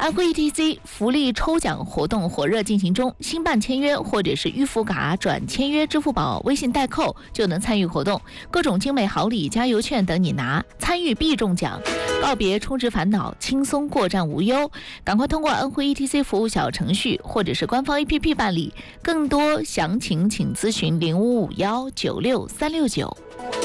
安徽 ETC 福利抽奖活动火热进行中，新办签约或者是预付卡转签约支付宝、微信代扣就能参与活动，各种精美好礼、加油券等你拿，参与必中奖，告别充值烦恼，轻松过站无忧。赶快通过安徽 ETC 服务小程序或者是官方 APP 办理，更多详情请咨询0551963669。